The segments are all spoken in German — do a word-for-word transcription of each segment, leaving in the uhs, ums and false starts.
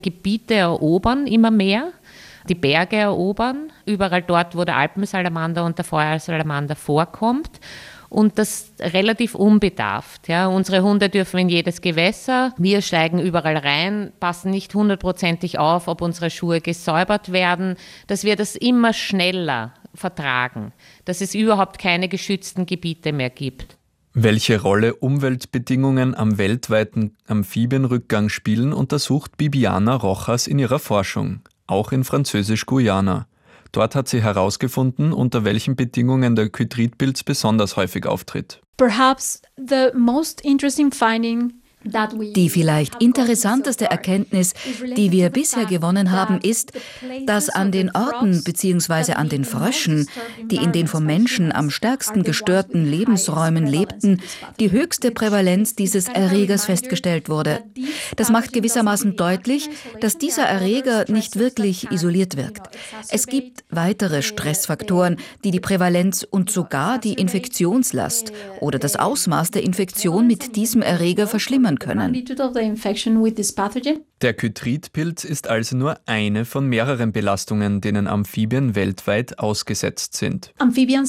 Gebiete erobern immer mehr, die Berge erobern, überall dort, wo der Alpensalamander und der Feuersalamander vorkommt. Und das relativ unbedarft. Ja. Unsere Hunde dürfen in jedes Gewässer, wir steigen überall rein, passen nicht hundertprozentig auf, ob unsere Schuhe gesäubert werden, dass wir das immer schneller vertragen, dass es überhaupt keine geschützten Gebiete mehr gibt. Welche Rolle Umweltbedingungen am weltweiten Amphibienrückgang spielen, untersucht Bibiana Rojas in ihrer Forschung, auch in Französisch-Guyana. Dort hat sie herausgefunden, unter welchen Bedingungen der Chytridpilz besonders häufig auftritt. Perhaps the most interesting finding Die vielleicht interessanteste Erkenntnis, die wir bisher gewonnen haben, ist, dass an den Orten bzw. an den Fröschen, die in den vom Menschen am stärksten gestörten Lebensräumen lebten, die höchste Prävalenz dieses Erregers festgestellt wurde. Das macht gewissermaßen deutlich, dass dieser Erreger nicht wirklich isoliert wirkt. Es gibt weitere Stressfaktoren, die die Prävalenz und sogar die Infektionslast oder das Ausmaß der Infektion mit diesem Erreger verschlimmern können. Der Chytridpilz ist also nur eine von mehreren Belastungen, denen Amphibien weltweit ausgesetzt sind. Amphibien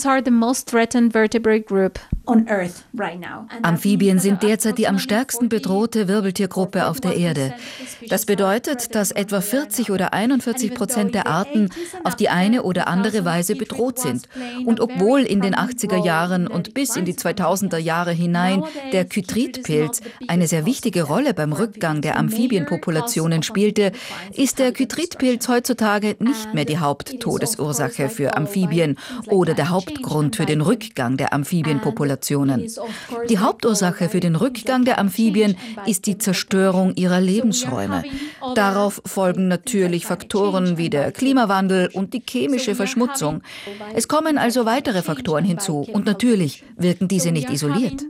sind derzeit die am stärksten bedrohte Wirbeltiergruppe auf der Erde. Das bedeutet, dass etwa vierzig oder einundvierzig Prozent der Arten auf die eine oder andere Weise bedroht sind. Und obwohl in den achtziger Jahren und bis in die zweitausender Jahre hinein der Chytridpilz eine sehr wichtige Rolle beim Rückgang der Amphibienpopulationen spielte, ist der Chytridpilz heutzutage nicht mehr die Haupttodesursache für Amphibien oder der Hauptgrund für den Rückgang der Amphibienpopulationen. Die Hauptursache für den Rückgang der Amphibien ist die Zerstörung ihrer Lebensräume. Darauf folgen natürlich Faktoren wie der Klimawandel und die chemische Verschmutzung. Es kommen also weitere Faktoren hinzu und natürlich wirken diese nicht isoliert.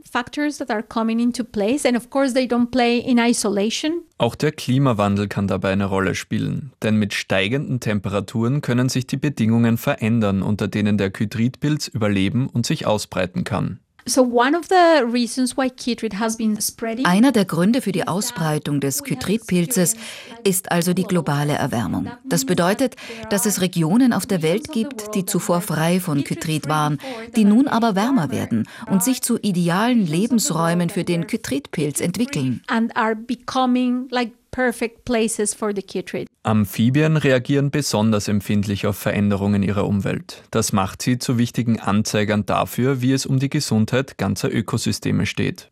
Auch der Klimawandel kann dabei eine Rolle spielen, denn mit steigenden Temperaturen können sich die Bedingungen verändern, unter denen der Chytridpilz überleben und sich ausbreiten kann. Einer der Gründe für die Ausbreitung des Chytridpilzes ist also die globale Erwärmung. Das bedeutet, dass es Regionen auf der Welt gibt, die zuvor frei von Chytrid waren, die nun aber wärmer werden und sich zu idealen Lebensräumen für den Chytridpilz entwickeln. Perfect places for the chytrid. Amphibien reagieren besonders empfindlich auf Veränderungen ihrer Umwelt. Das macht sie zu wichtigen Anzeigern dafür, wie es um die Gesundheit ganzer Ökosysteme steht.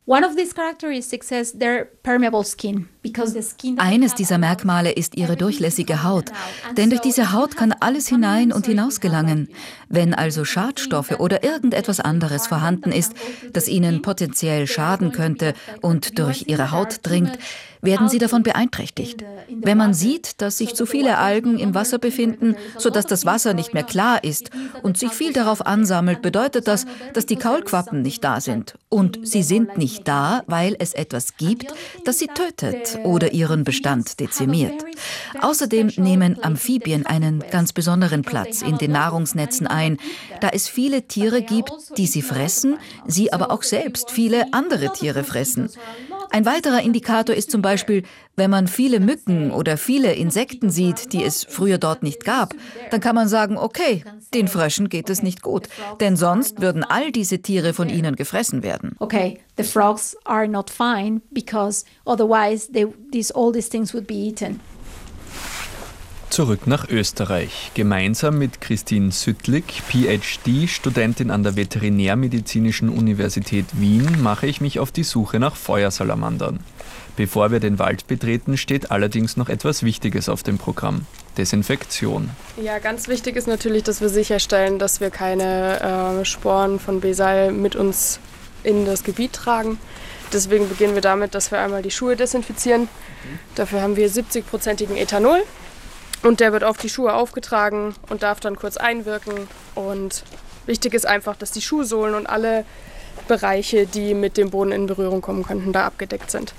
Eines dieser Merkmale ist ihre durchlässige Haut, denn durch diese Haut kann alles hinein und hinaus gelangen. Wenn also Schadstoffe oder irgendetwas anderes vorhanden ist, das ihnen potenziell schaden könnte und durch ihre Haut dringt, werden sie davon beeinträchtigt. Wenn man sieht, dass sich zu viele Algen im Wasser befinden, sodass das Wasser nicht mehr klar ist und sich viel darauf ansammelt, bedeutet das, dass die Kaulquappen nicht da sind. Und sie sind nicht da, weil es etwas gibt, das sie tötet oder ihren Bestand dezimiert. Außerdem nehmen Amphibien einen ganz besonderen Platz in den Nahrungsnetzen ein, da es viele Tiere gibt, die sie fressen, sie aber auch selbst viele andere Tiere fressen. Ein weiterer Indikator ist zum Beispiel, wenn man viele Mücken oder viele Insekten sieht, die es früher dort nicht gab, dann kann man sagen, okay, den Fröschen geht es nicht gut, denn sonst würden all diese Tiere von ihnen gefressen werden. Okay, the frogs are not fine because otherwise they, these, all these things would be eaten. Zurück nach Österreich. Gemeinsam mit Christine Süttlik, P H D-Studentin an der Veterinärmedizinischen Universität Wien, mache ich mich auf die Suche nach Feuersalamandern. Bevor wir den Wald betreten, steht allerdings noch etwas Wichtiges auf dem Programm: Desinfektion. Ja, ganz wichtig ist natürlich, dass wir sicherstellen, dass wir keine äh, Sporen von Besal mit uns in das Gebiet tragen. Deswegen beginnen wir damit, dass wir einmal die Schuhe desinfizieren. Dafür haben wir siebzig-prozentigen Ethanol. Und der wird auf die Schuhe aufgetragen und darf dann kurz einwirken. Und wichtig ist einfach, dass die Schuhsohlen und alle Bereiche, die mit dem Boden in Berührung kommen könnten, da abgedeckt sind.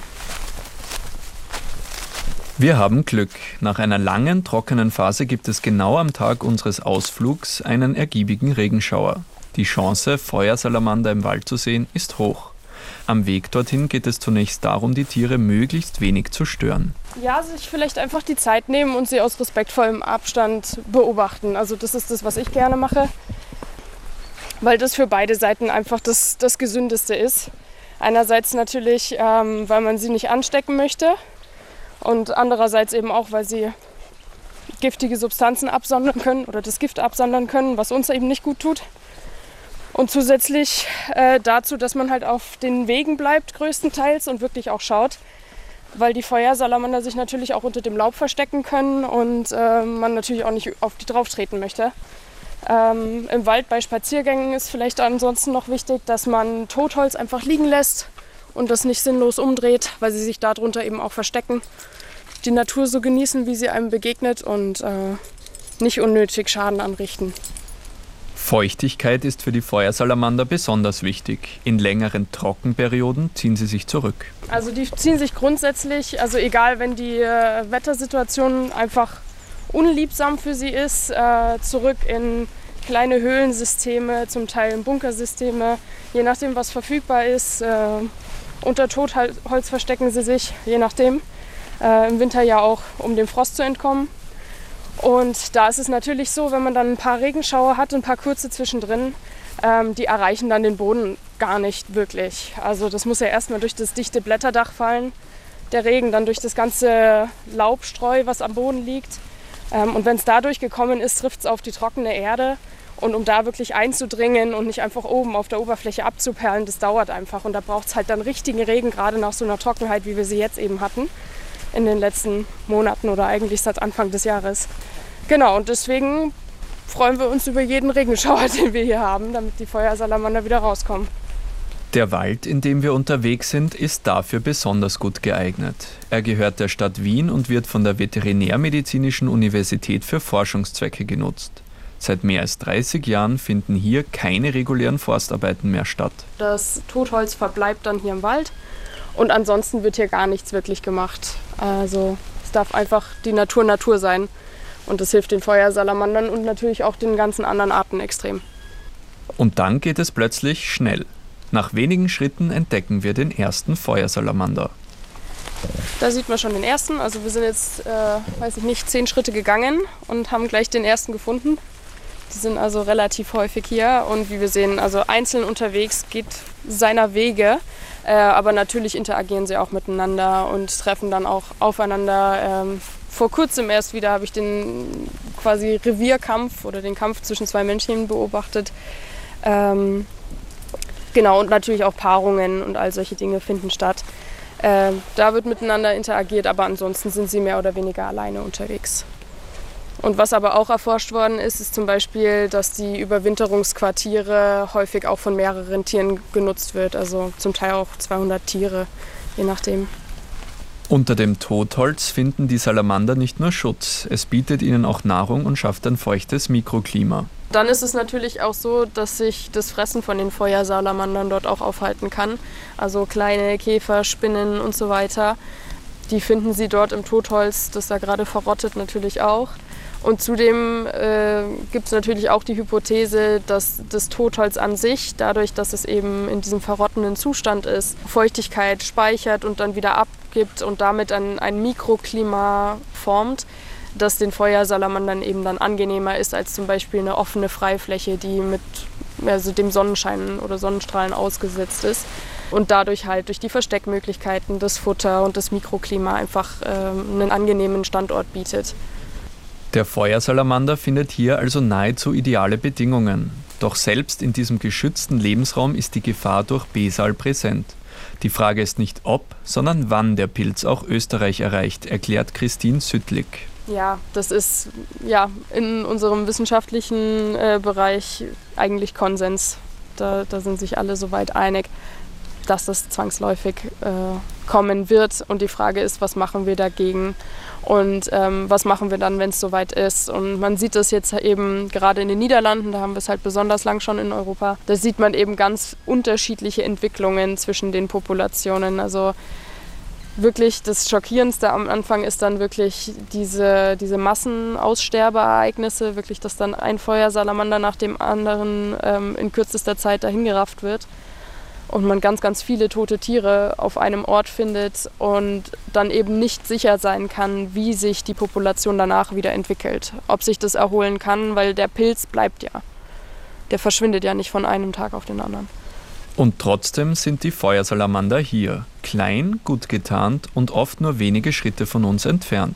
Wir haben Glück. Nach einer langen, trockenen Phase gibt es genau am Tag unseres Ausflugs einen ergiebigen Regenschauer. Die Chance, Feuersalamander im Wald zu sehen, ist hoch. Am Weg dorthin geht es zunächst darum, die Tiere möglichst wenig zu stören. Ja, sich vielleicht einfach die Zeit nehmen und sie aus respektvollem Abstand beobachten. Also das ist das, was ich gerne mache, weil das für beide Seiten einfach das, das Gesündeste ist. Einerseits natürlich, ähm, weil man sie nicht anstecken möchte und andererseits eben auch, weil sie giftige Substanzen absondern können oder das Gift absondern können, was uns eben nicht gut tut. Und zusätzlich äh, dazu, dass man halt auf den Wegen bleibt größtenteils und wirklich auch schaut, weil die Feuersalamander sich natürlich auch unter dem Laub verstecken können und äh, man natürlich auch nicht auf die drauf treten möchte. Ähm, Im Wald bei Spaziergängen ist vielleicht ansonsten noch wichtig, dass man Totholz einfach liegen lässt und das nicht sinnlos umdreht, weil sie sich darunter eben auch verstecken. Die Natur so genießen, wie sie einem begegnet und äh, nicht unnötig Schaden anrichten. Feuchtigkeit ist für die Feuersalamander besonders wichtig. In längeren Trockenperioden ziehen sie sich zurück. Also die ziehen sich grundsätzlich, also egal, wenn die äh, Wettersituation einfach unliebsam für sie ist, äh, zurück in kleine Höhlensysteme, zum Teil in Bunkersysteme, je nachdem, was verfügbar ist. Äh, unter Totholz verstecken sie sich, je nachdem. Äh, Im Winter ja auch, um dem Frost zu entkommen. Und da ist es natürlich so, wenn man dann ein paar Regenschauer hat, ein paar kurze zwischendrin, ähm, die erreichen dann den Boden gar nicht wirklich. Also das muss ja erstmal durch das dichte Blätterdach fallen, der Regen, dann durch das ganze Laubstreu, was am Boden liegt. Ähm, und wenn es dadurch gekommen ist, trifft es auf die trockene Erde. Und um da wirklich einzudringen und nicht einfach oben auf der Oberfläche abzuperlen, das dauert einfach. Und da braucht es halt dann richtigen Regen, gerade nach so einer Trockenheit, wie wir sie jetzt eben hatten. In den letzten Monaten oder eigentlich seit Anfang des Jahres. Genau, und deswegen freuen wir uns über jeden Regenschauer, den wir hier haben, damit die Feuersalamander wieder rauskommen. Der Wald, in dem wir unterwegs sind, ist dafür besonders gut geeignet. Er gehört der Stadt Wien und wird von der Veterinärmedizinischen Universität für Forschungszwecke genutzt. Seit mehr als dreißig Jahren finden hier keine regulären Forstarbeiten mehr statt. Das Totholz verbleibt dann hier im Wald. Und ansonsten wird hier gar nichts wirklich gemacht. Also es darf einfach die Natur Natur sein. Und das hilft den Feuersalamandern und natürlich auch den ganzen anderen Arten extrem. Und dann geht es plötzlich schnell. Nach wenigen Schritten entdecken wir den ersten Feuersalamander. Da sieht man schon den ersten. Also wir sind jetzt, äh, weiß ich nicht, zehn Schritte gegangen und haben gleich den ersten gefunden. Die sind also relativ häufig hier. Und wie wir sehen, also einzeln unterwegs, geht seiner Wege. Äh, aber natürlich interagieren sie auch miteinander und treffen dann auch aufeinander. Ähm, vor kurzem erst wieder habe ich den quasi Revierkampf oder den Kampf zwischen zwei Männchen beobachtet. Ähm, genau, und natürlich auch Paarungen und all solche Dinge finden statt. Äh, da wird miteinander interagiert, aber ansonsten sind sie mehr oder weniger alleine unterwegs. Und was aber auch erforscht worden ist, ist zum Beispiel, dass die Überwinterungsquartiere häufig auch von mehreren Tieren genutzt wird. Also zum Teil auch zweihundert Tiere, je nachdem. Unter dem Totholz finden die Salamander nicht nur Schutz, es bietet ihnen auch Nahrung und schafft ein feuchtes Mikroklima. Dann ist es natürlich auch so, dass sich das Fressen von den Feuersalamandern dort auch aufhalten kann. Also kleine Käfer, Spinnen und so weiter. Die finden sie dort im Totholz, das da gerade verrottet, natürlich auch. Und zudem äh, gibt es natürlich auch die Hypothese, dass das Totholz an sich, dadurch, dass es eben in diesem verrottenden Zustand ist, Feuchtigkeit speichert und dann wieder abgibt und damit ein, ein Mikroklima formt, das den Feuersalamandern eben dann angenehmer ist als zum Beispiel eine offene Freifläche, die mit also dem Sonnenschein oder Sonnenstrahlen ausgesetzt ist. Und dadurch halt durch die Versteckmöglichkeiten, das Futter und das Mikroklima einfach äh, einen angenehmen Standort bietet. Der Feuersalamander findet hier also nahezu ideale Bedingungen. Doch selbst in diesem geschützten Lebensraum ist die Gefahr durch Besal präsent. Die Frage ist nicht ob, sondern wann der Pilz auch Österreich erreicht, erklärt Christine Süttlig. Ja, das ist ja in unserem wissenschaftlichen äh, Bereich eigentlich Konsens. Da, da sind sich alle soweit einig, dass das zwangsläufig äh, kommen wird. Und die Frage ist, was machen wir dagegen? Und ähm, was machen wir dann, wenn es soweit ist? Und man sieht das jetzt eben gerade in den Niederlanden, da haben wir es halt besonders lang schon in Europa. Da sieht man eben ganz unterschiedliche Entwicklungen zwischen den Populationen. Also wirklich das Schockierendste am Anfang ist dann wirklich diese, diese Massenaussterbeereignisse, wirklich, dass dann ein Feuersalamander nach dem anderen ähm, in kürzester Zeit dahingerafft wird. und man ganz, ganz viele tote Tiere auf einem Ort findet und dann eben nicht sicher sein kann, wie sich die Population danach wieder entwickelt. Ob sich das erholen kann, weil der Pilz bleibt ja. Der verschwindet ja nicht von einem Tag auf den anderen. Und trotzdem sind die Feuersalamander hier. Klein, gut getarnt und oft nur wenige Schritte von uns entfernt.